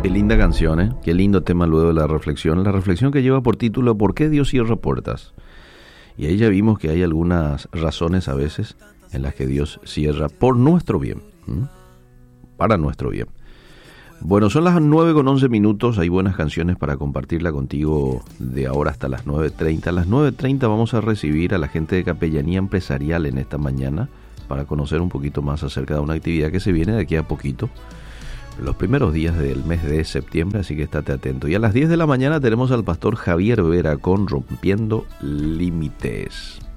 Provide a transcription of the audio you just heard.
Qué linda canción, ¿eh? Qué lindo tema luego de la reflexión. La reflexión que lleva por título ¿Por qué Dios cierra puertas? Y ahí ya vimos que hay algunas razones a veces en las que Dios cierra por nuestro bien, para nuestro bien. Bueno, son las 9:11. Hay buenas canciones para compartirla contigo de ahora hasta las 9:30. A las 9:30 vamos a recibir a la gente de Capellanía Empresarial en esta mañana para conocer un poquito más acerca de una actividad que se viene de aquí a poquito, los primeros días del mes de septiembre, así que estate atento. Y a las 10 de la mañana tenemos al pastor Javier Vera con Rompiendo Límites.